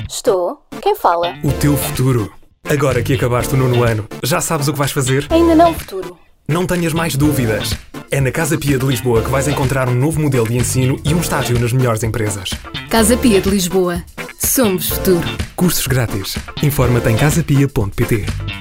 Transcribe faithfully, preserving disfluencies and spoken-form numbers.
Estou. Quem fala? O teu futuro. Agora que acabaste o nono ano, já sabes o que vais fazer? Ainda não, futuro. Não tenhas mais dúvidas. É na Casa Pia de Lisboa que vais encontrar um novo modelo de ensino e um estágio nas melhores empresas. Casa Pia de Lisboa. Somos futuro. Cursos grátis. Informa-te em casapia ponto pt.